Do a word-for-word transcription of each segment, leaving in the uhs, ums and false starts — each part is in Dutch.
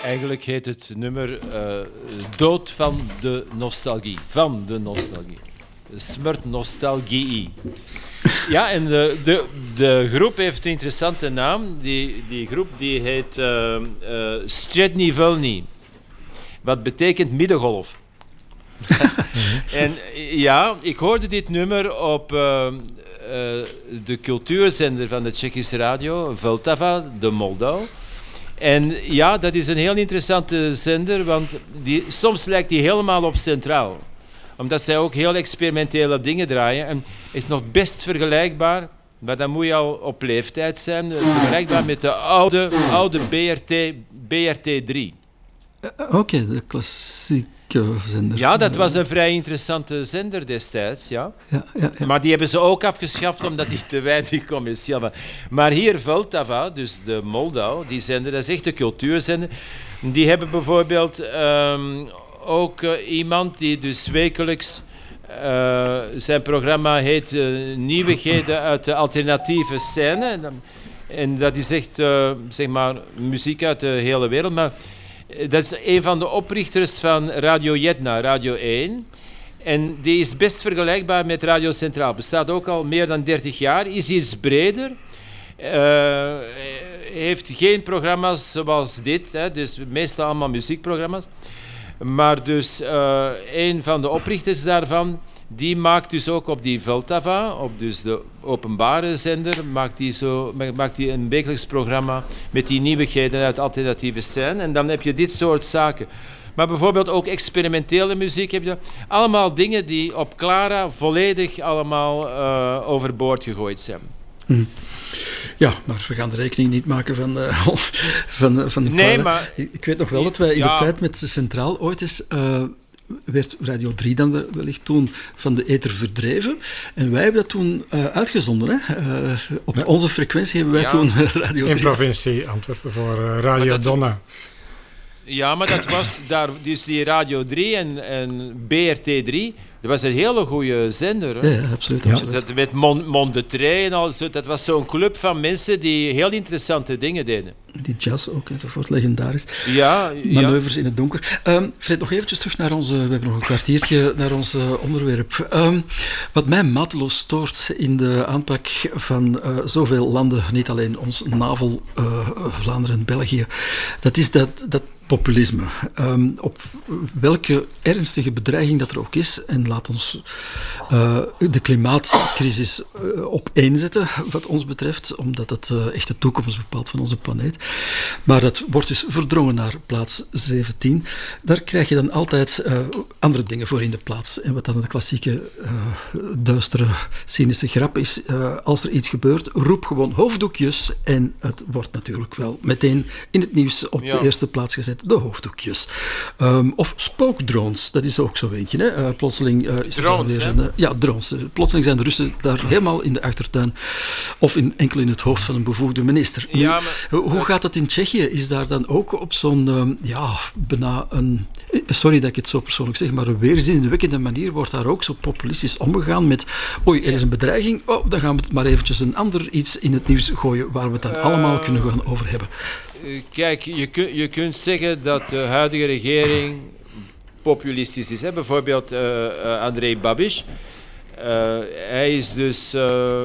Eigenlijk heet het nummer uh, Dood van de nostalgie. Van de nostalgie. Smrt nostalgie. Ja, en de, de, de groep heeft een interessante naam. Die, die groep die heet uh, uh, Stredni Volny. Wat betekent middengolf. En ja, ik hoorde dit nummer op uh, uh, de cultuurzender van de Tsjechische radio, Vltava, de Moldau. En ja, dat is een heel interessante zender, want die, soms lijkt die helemaal op Centraal. Omdat zij ook heel experimentele dingen draaien. En is nog best vergelijkbaar, maar dan moet je al op leeftijd zijn, vergelijkbaar met de oude, oude B R T, B R T drie. Uh, Oké, okay, de klassieke zender. Ja, dat was een vrij interessante zender destijds, ja. Ja, ja, ja. Maar die hebben ze ook afgeschaft omdat die te weinig commercieel was. Maar hier Vltava, dus de Moldau, die zender, dat is echt een cultuurzender. Die hebben bijvoorbeeld um, ook uh, iemand die dus wekelijks... Uh, zijn programma heet uh, Nieuwigheden uit de alternatieve scène. En, en dat is echt, uh, zeg maar, muziek uit de hele wereld. Maar dat is een van de oprichters van Radio Jedna, Radio één. En die is best vergelijkbaar met Radio Centraal. Bestaat ook al meer dan dertig jaar. Is iets breder. Uh, heeft geen programma's zoals dit. Hè, dus meestal allemaal muziekprogramma's. Maar dus uh, een van de oprichters daarvan, die maakt dus ook op die Vltava, op dus de openbare zender, maakt die, zo, maakt die een wekelijks programma met die nieuwigheden uit alternatieve scène. En dan heb je dit soort zaken. Maar bijvoorbeeld ook experimentele muziek heb je. Allemaal dingen die op Clara volledig allemaal uh, overboord gegooid zijn. Hm. Ja, maar we gaan de rekening niet maken van, uh, van, van nee, Clara. maar... Ik weet nog wel dat wij in ja. de tijd met Centraal ooit eens... Uh, werd Radio drie dan wellicht toen van de ether verdreven. En wij hebben dat toen uh, uitgezonden. Hè? Uh, op ja. onze frequentie hebben wij ja. toen Radio drie. In provincie Antwerpen voor uh, Radio dat, Donna. Ja, maar dat was daar, dus die Radio drie en, en B R T drie, dat was een hele goede zender. Hè? Ja, absoluut. absoluut. Dat, met Mon, Mont de Trey en al zo, dat was zo'n club van mensen die heel interessante dingen deden. Die jazz ook enzovoort, legendarisch. Ja, Manoeuvres ja. in het donker. Um, Fred, nog eventjes terug naar onze... We hebben nog een kwartiertje naar ons uh, onderwerp. Um, wat mij mateloos stoort in de aanpak van uh, zoveel landen, niet alleen ons navel, uh, Vlaanderen en België, dat is dat... dat populisme. Um, op welke ernstige bedreiging dat er ook is, en laat ons uh, de klimaatcrisis uh, opeenzetten, wat ons betreft, omdat het uh, echt de toekomst bepaalt van onze planeet. Maar dat wordt dus verdrongen naar plaats zeventien. Daar krijg je dan altijd uh, andere dingen voor in de plaats. En wat dan de klassieke uh, duistere, cynische grap is, uh, als er iets gebeurt, roep gewoon hoofddoekjes en het wordt natuurlijk wel meteen in het nieuws op ja. de eerste plaats gezet. De hoofddoekjes. Um, of spookdrones, dat is ook zo eentje. Hè? Uh, plotseling uh, is er drones, weer een, uh, ja, drones. Plotseling zijn de Russen daar helemaal in de achtertuin of in, enkel in het hoofd van een bevoegde minister. Nu, ja, maar, hoe, hoe gaat dat in Tsjechië? Is daar dan ook op zo'n, um, ja, bijna een, sorry dat ik het zo persoonlijk zeg, maar een weerzinwekkende manier wordt daar ook zo populistisch omgegaan met, oei, er is een bedreiging, oh, dan gaan we het maar eventjes een ander iets in het nieuws gooien waar we het dan uh, allemaal kunnen gaan over hebben. Kijk, je, kun, je kunt zeggen dat de huidige regering populistisch is. Hè? Bijvoorbeeld uh, uh, Andrej Babiš. Uh, hij is dus, uh,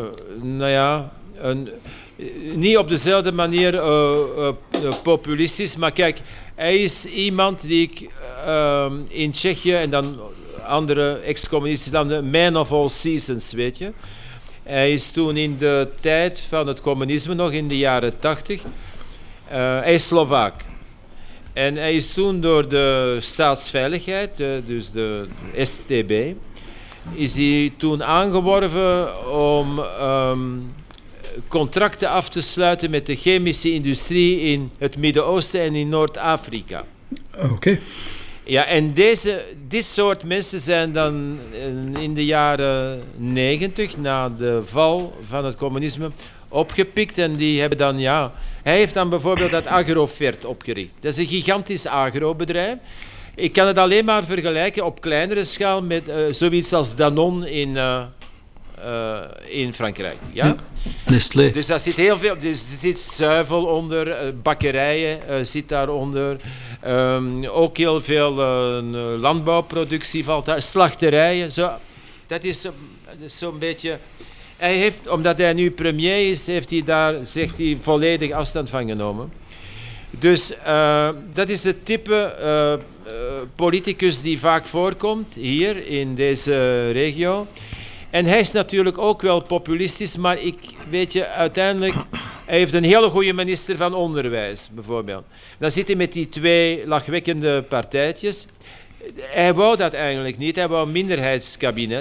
nou ja, een, niet op dezelfde manier uh, uh, populistisch, maar kijk, hij is iemand die ik uh, in Tsjechië en dan andere ex-communisten, dan de man of all seasons, weet je. Hij is toen in de tijd van het communisme, nog in de jaren tachtig, Uh, hij is Slovaak. En hij is toen door de staatsveiligheid, uh, dus de S T B, is hij toen aangeworven om um, contracten af te sluiten met de chemische industrie in het Midden-Oosten en in Noord-Afrika. Oké. Okay. Ja, en deze, dit soort mensen zijn dan in de jaren negentig, na de val van het communisme, opgepikt en die hebben dan, ja... Hij heeft dan bijvoorbeeld dat Agrofert opgericht. Dat is een gigantisch agrobedrijf. Ik kan het alleen maar vergelijken op kleinere schaal met uh, zoiets als Danone in, uh, uh, in Frankrijk. Ja? Ja, Nestlé. Dus daar zit heel veel... Dus er zit zuivel onder, uh, bakkerijen uh, zit daaronder. Um, ook heel veel uh, landbouwproductie valt daar, slachterijen. Zo. Dat is, zo, dat is zo'n beetje... Hij heeft, omdat hij nu premier is, heeft hij daar, zegt hij, volledig afstand van genomen. Dus uh, dat is het type uh, uh, politicus die vaak voorkomt hier in deze regio. En hij is natuurlijk ook wel populistisch, maar ik weet je, uiteindelijk, hij heeft een hele goede minister van Onderwijs, bijvoorbeeld. Dan zit hij met die twee lachwekkende partijtjes. Hij wou dat eigenlijk niet, hij wou een minderheidskabinet.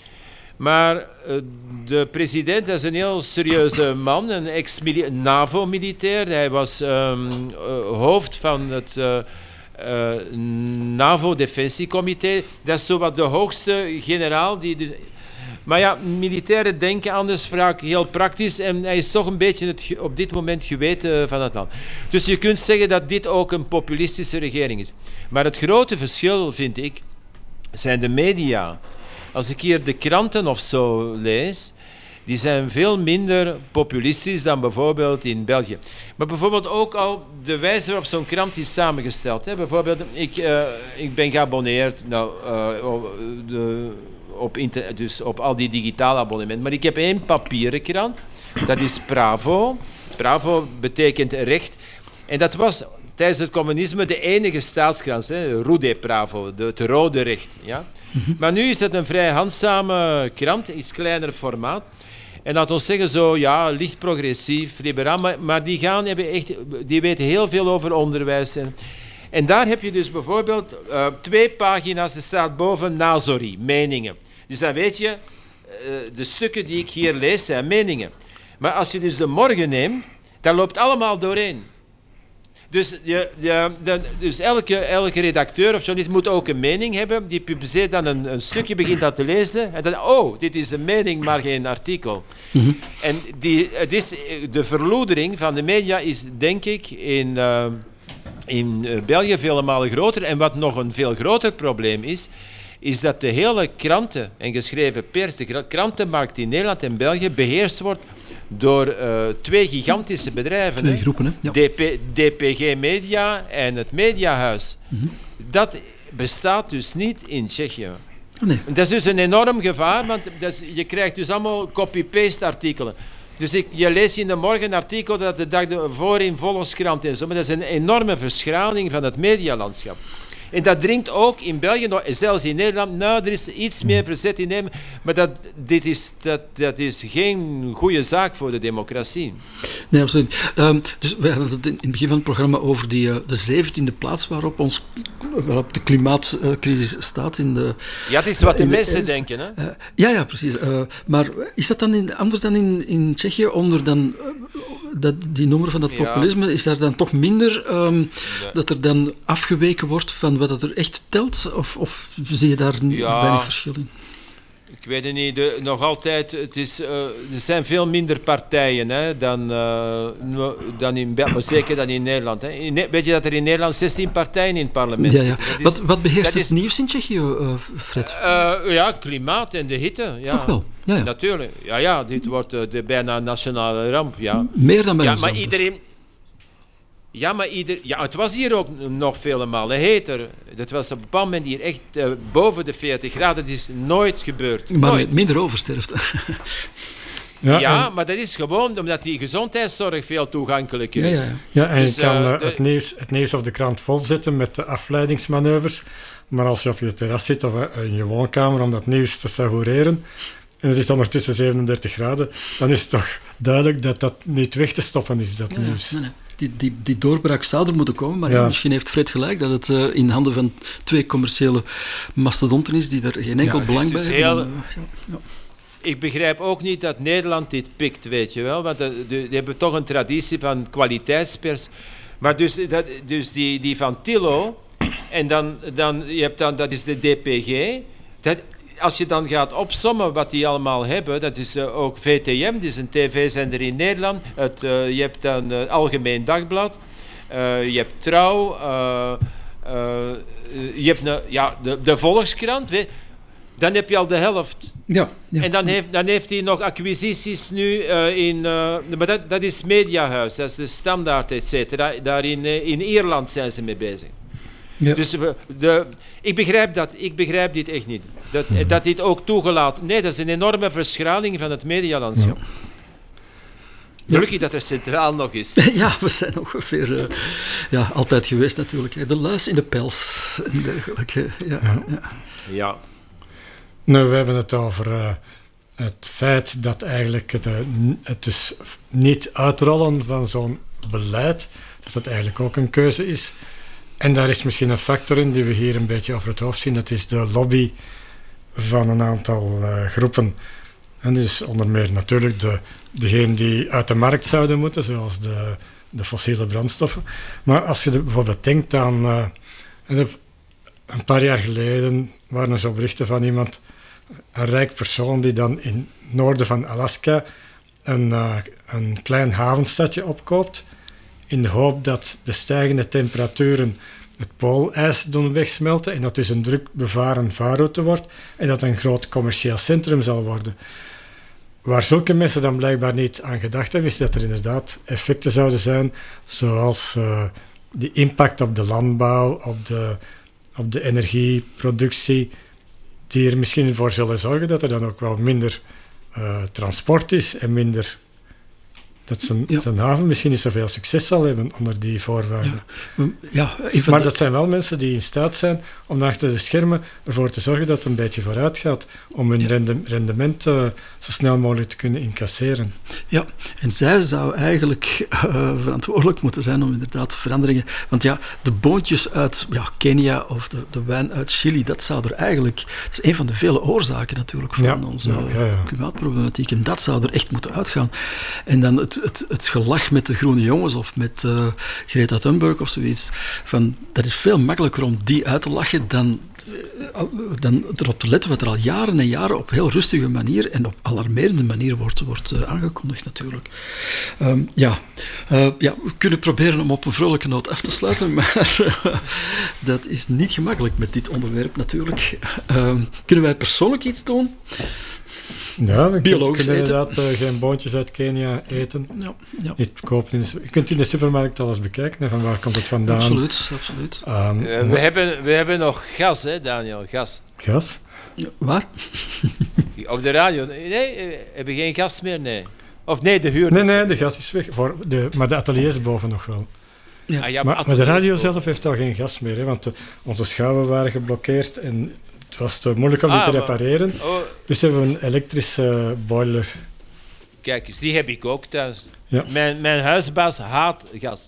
Maar uh, de president is een heel serieuze man, een ex-NAVO-militair. Hij was um, uh, hoofd van het uh, uh, NAVO-defensiecomité. Dat is zowat de hoogste generaal. Die dus... Maar ja, militairen denken anders, vaak heel praktisch. En hij is toch een beetje het ge- op dit moment geweten van het land. Dus je kunt zeggen dat dit ook een populistische regering is. Maar het grote verschil, vind ik, zijn de media. Als ik hier de kranten of zo lees, die zijn veel minder populistisch dan bijvoorbeeld in België. Maar bijvoorbeeld ook al de wijze waarop zo'n krant is samengesteld. Hè. Bijvoorbeeld, ik, uh, ik ben geabonneerd nou, uh, op, de, op, inter- dus op al die digitale abonnementen. Maar ik heb één papieren krant, dat is Bravo. Bravo betekent recht. En dat was tijdens het communisme de enige staatskrant, Rude Bravo, de, het rode recht. Ja? Mm-hmm. Maar nu is het een vrij handzame krant, iets kleiner formaat. En laten we zeggen zo, ja, licht progressief, liberaal, maar, maar die, gaan, hebben echt, die weten heel veel over onderwijs. En, en daar heb je dus bijvoorbeeld uh, twee pagina's, er staat boven Nazori, meningen. Dus dan weet je, uh, de stukken die ik hier lees zijn meningen. Maar als je dus de Morgen neemt, dat loopt allemaal doorheen. Dus, je, je, de, dus elke, elke redacteur of journalist moet ook een mening hebben. Die publiceert dan een, een stukje, begint dat te lezen. En dan, oh, dit is een mening, maar geen artikel. Mm-hmm. En die, het is, de verloedering van de media is, denk ik, in, uh, in België vele malen groter. En wat nog een veel groter probleem is, is dat de hele kranten- en geschreven pers, de krantenmarkt in Nederland en België beheerst wordt door uh, twee gigantische bedrijven. Twee groepen, hè? Ja. D P, D P G Media en het Mediahuis. Mm-hmm. Dat bestaat dus niet in Tsjechië. Nee. Dat is dus een enorm gevaar, want dat is, je krijgt dus allemaal copy-paste artikelen. Dus ik, je leest in de Morgen een artikel dat de dag ervoor in Volkskrant en zo, maar dat is een enorme verschraling van het medialandschap. En dat dringt ook in België, zelfs in Nederland. Nou, er is iets meer verzet in Nederland, maar dat, dit is, dat, dat is geen goede zaak voor de democratie. Nee, absoluut. Um, dus we hadden het in het begin van het programma over die, uh, de zeventiende plaats waarop, ons, waarop de klimaatcrisis staat. In de, ja, het is wat de mensen eerste, denken. Hè? Uh, ja, ja, precies. Uh, maar is dat dan in, anders dan in, in Tsjechië onder dan, uh, dat, die noemer van dat populisme? Ja. Is daar dan toch minder um, nee. dat er dan afgeweken wordt van wat er echt telt? Of, of zie je daar ja, weinig verschil in? Ik weet het niet. De, nog altijd, het is, uh, er zijn veel minder partijen hè, dan, uh, dan in België, zeker dan in Nederland. Hè. In, weet je dat er in Nederland zestien partijen in het parlement ja, ja. zitten? Dat is, wat, wat beheerst dat het is, nieuws in Tsjechië, uh, Fred? Uh, ja, klimaat en de hitte. Ja. Toch wel? Ja, ja. Natuurlijk. Ja, ja, dit wordt uh, de bijna nationale ramp. Ja. Meer dan bij ja, ons. Maar iedereen... Ja, maar ieder, ja, het was hier ook nog vele malen heter. Het was op een bepaald moment hier echt uh, boven de veertig graden. Dat is nooit gebeurd. Maar nooit. minder oversterft. ja, ja en... maar dat is gewoon omdat die gezondheidszorg veel toegankelijker is. Ja, ja, ja. ja en dus, je kan uh, de... het, nieuws, het nieuws of de krant volzetten met de afleidingsmanoeuvres. Maar als je op je terras zit of uh, in je woonkamer om dat nieuws te savoureren, en het is ondertussen zevenendertig graden, dan is het toch duidelijk dat dat niet weg te stoppen is, dat ja, nieuws. Nee, nee. Die, die, die doorbraak zou er moeten komen, maar ja. misschien heeft Fred gelijk dat het uh, in handen van twee commerciële mastodonten is die er geen enkel ja, belang bij hebben. Heel... Uh, ja, ja. Ik begrijp ook niet dat Nederland dit pikt, weet je wel, want de, de, die hebben toch een traditie van kwaliteitspers. Maar dus, dat, dus die, die van Tillo, en dan, dan, je hebt dan, dat is de D P G, dat... Als je dan gaat opsommen wat die allemaal hebben, dat is uh, ook V T M, dat is een tv-zender in Nederland. Het, uh, je hebt dan het uh, Algemeen Dagblad, uh, je hebt Trouw, uh, uh, je hebt ne, ja, de, de Volkskrant. Weet, dan heb je al de helft. Ja, ja. En dan heeft, dan heeft hij nog acquisities nu uh, in... Uh, maar dat, dat is Mediahuis, dat is de Standaard, et cetera. Daar in, uh, in Ierland zijn ze mee bezig. Ja. Dus de, de, ik, begrijp dat, ik begrijp dit echt niet. Dat, hmm. dat dit ook toegelaten... Nee, dat is een enorme verschraling van het medialandschap. Ja. Gelukkig ja. dat er centraal nog is. Ja, we zijn ongeveer uh, ja, altijd geweest natuurlijk. De luis in de pels en dergelijke. Ja. Ja. Ja. ja. Nou, we hebben het over uh, het feit dat eigenlijk het, uh, het dus niet uitrollen van zo'n beleid, dat dat eigenlijk ook een keuze is. En daar is misschien een factor in die we hier een beetje over het hoofd zien. Dat is de lobby van een aantal uh, groepen. En dus onder meer natuurlijk de, degenen die uit de markt zouden moeten, zoals de, de fossiele brandstoffen. Maar als je bijvoorbeeld denkt aan... Uh, een paar jaar geleden waren er zo berichten van iemand, een rijk persoon, die dan in het noorden van Alaska een, uh, een klein havenstadje opkoopt, in de hoop dat de stijgende temperaturen het poolijs doen wegsmelten en dat dus een druk bevaren vaarroute wordt en dat een groot commercieel centrum zal worden. Waar zulke mensen dan blijkbaar niet aan gedacht hebben, is dat er inderdaad effecten zouden zijn, zoals uh, die impact op de landbouw, op de, op de energieproductie, die er misschien voor zullen zorgen dat er dan ook wel minder uh, transport is en minder... dat zijn, ja. zijn haven misschien niet zoveel succes zal hebben onder die voorwaarden. Ja. Ja, maar dat zijn wel mensen die in staat zijn om achter de schermen ervoor te zorgen dat het een beetje vooruit gaat, om hun ja. rende, rendement uh, zo snel mogelijk te kunnen incasseren. Ja, en zij zou eigenlijk uh, verantwoordelijk moeten zijn om inderdaad veranderingen... Want ja, de boontjes uit ja, Kenia of de, de wijn uit Chili, dat zou er eigenlijk... Dat is een van de vele oorzaken natuurlijk van ja. onze ja, ja, ja. klimaatproblematiek. En dat zou er echt moeten uitgaan. En dan het Het, het gelach met de groene jongens of met uh, Greta Thunberg of zoiets, van, dat is veel makkelijker om die uit te lachen dan, uh, dan erop te letten wat er al jaren en jaren op heel rustige manier en op alarmerende manier wordt, wordt uh, aangekondigd natuurlijk. Um, ja. Uh, ja, we kunnen proberen om op een vrolijke noot af te sluiten, maar uh, dat is niet gemakkelijk met dit onderwerp natuurlijk. Uh, kunnen wij persoonlijk iets doen? Ja, je kunt, kunt inderdaad uh, geen boontjes uit Kenia eten. Ja, ja. Niet kopen. Je kunt in de supermarkt alles bekijken, hè, van waar komt het vandaan. Absoluut, absoluut. Um, uh, we, hebben, we hebben nog gas, hè, Daniel, gas. Gas? Ja, waar? Op de radio. Nee, we hebben geen gas meer, nee. Of nee, de huur. Nee, nee, de gas is weg. Voor de, maar de ateliers boven nog wel. Ja. Ah, ja, maar, maar de radio boven. zelf heeft al geen gas meer, hè, want de, onze schouwen waren geblokkeerd en... Het was te moeilijk om die ah, te repareren. Oh. Dus hebben we een elektrische boiler. Kijk eens, die heb ik ook thuis. Ja. Mijn, mijn huisbaas haat gas.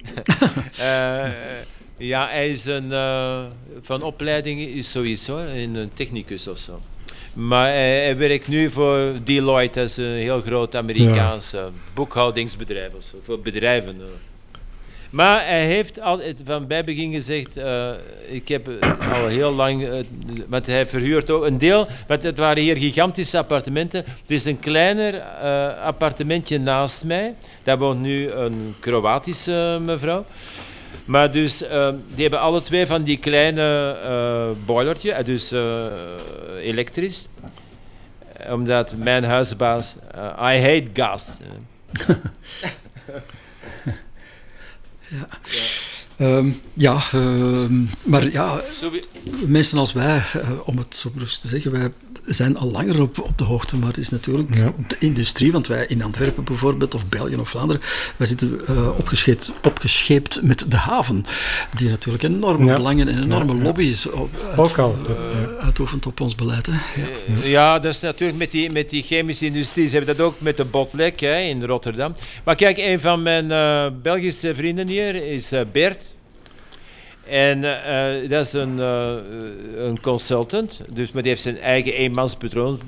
uh, ja, hij is een... Uh, van opleiding is zoiets hoor, een technicus of zo. Maar hij, hij werkt nu voor Deloitte, dat is een heel groot Amerikaans ja. uh, boekhoudingsbedrijf of zo, voor bedrijven. Uh. Maar hij heeft al van bij begin gezegd, uh, ik heb al heel lang, uh, want hij verhuurt ook een deel, want het waren hier gigantische appartementen. Het is een kleiner uh, appartementje naast mij, daar woont nu een Kroatische mevrouw. Maar dus, uh, die hebben alle twee van die kleine uh, boilertje, dus uh, elektrisch. Omdat mijn huisbaas, uh, I hate gas. Ja, ja. Um, ja um, maar ja, mensen als wij, uh, om het zo brustig te zeggen, wij zijn al langer op, op de hoogte, maar het is natuurlijk ja. de industrie, want wij in Antwerpen bijvoorbeeld, of België of Vlaanderen, wij zitten uh, opgescheept, opgescheept met de haven, die natuurlijk enorme ja. belangen en enorme ja, ja. lobby's op, uit, ook al uh, ja. uitoefent op ons beleid. Hè. Ja. ja, dat is natuurlijk met die, met die chemische industrie. Ze hebben dat ook met de Botlek hè, in Rotterdam. Maar kijk, een van mijn uh, Belgische vrienden hier is uh, Bert. En uh, dat is een, uh, een consultant, dus, maar die heeft zijn eigen eenmansbedrijfje.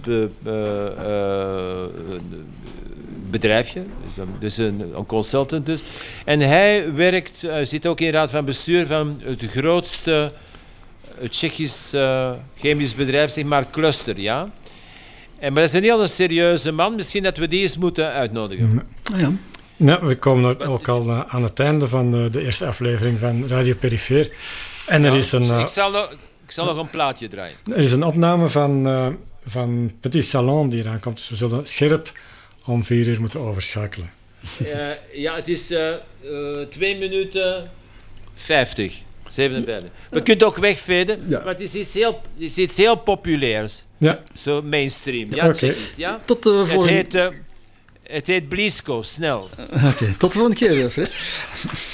Uh, uh, bedrijfje, dus een, een consultant dus. En hij werkt, uh, zit ook in de raad van bestuur van het grootste Tsjechisch uh, chemisch bedrijf, zeg maar Cluster, ja. En, maar dat is een heel serieuze man, misschien dat we die eens moeten uitnodigen. Ja. ja. Ja, we komen ook al aan het einde van de, de eerste aflevering van Radio Perifeer. En er ja, is een... Uh, ik, zal nog, ik zal nog een plaatje draaien. Er is een opname van, uh, van Petit Salon die eraan komt. Dus we zullen scherp om vier uur moeten overschakelen. Uh, ja, het is uh, uh, twee minuten vijftig. zevenenveertig. We kunnen het ook wegveden, Ja. maar het is iets heel, het is iets heel populairs. Ja. Zo mainstream. Ja, Oké. check eens, ja? Tot de Het volgende, heet, eh, het heet Blisco, snel. Oké, tot de volgende keer, Fred.